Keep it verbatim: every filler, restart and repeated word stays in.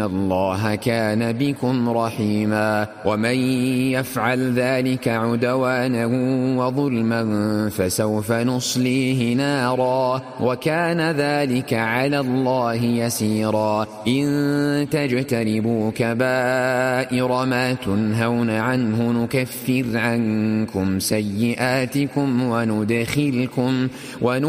الله كان بكم رحيما. ومن يفعل ذلك عدوانا وظلما فسوف نصليه نارا وكان ذلك على الله يسيرا. إن تجتنبوا كبائر ما تنهون عنه نكفر عنكم سيئاتكم وندخلكم, وندخلكم